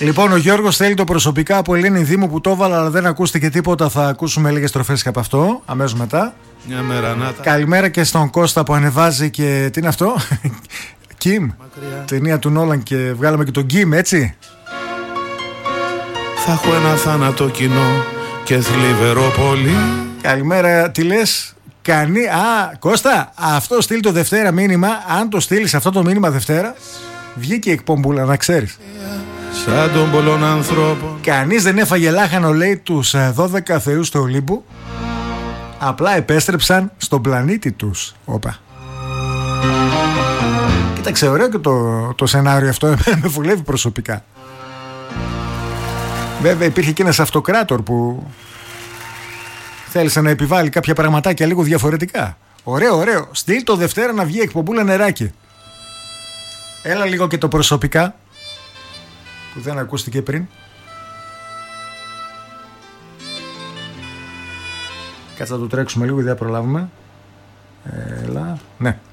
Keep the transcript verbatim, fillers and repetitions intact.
Λοιπόν, ο Γιώργος θέλει το προσωπικά από Ελένη Δήμου που το έβαλα, αλλά δεν ακούστηκε τίποτα. Θα ακούσουμε λίγες στροφές και από αυτό αμέσως μετά. Μια μέρα να τα... Καλημέρα και στον Κώστα που ανεβάζει και. Τι είναι αυτό? Κιμ. Ταινία του Νόλαν και βγάλαμε και τον Κιμ, έτσι. Θα έχω ένα θάνατο κοινό και θλιβερό πολύ. Καλημέρα, τι λες? Κανεί... Α, Κώστα, αυτό στείλει το Δευτέρα μήνυμα. Αν το στείλεις αυτό το μήνυμα Δευτέρα, βγήκε η εκπομπούλα, να ξέρεις. Σαν των πολλών ανθρώπων. Κανείς δεν έφαγε λάχανο, λέει, τους δώδεκα θεούς του Ολύμπου. Απλά επέστρεψαν στον πλανήτη τους. Όπα. Κοίταξε, ωραίο και το, το σενάριο αυτό. Με βουλεύει προσωπικά. Βέβαια υπήρχε και ένας αυτοκράτορ που θέλησε να επιβάλλει κάποια πραγματάκια λίγο διαφορετικά. Ωραίο, ωραίο. Στείλ το Δευτέρα να βγει εκπομπούλα νεράκι. Έλα λίγο και το προσωπικά που δεν ακούστηκε πριν. Κάτσε να το τρέξουμε λίγο, δεν προλάβουμε. Έλα. Ναι.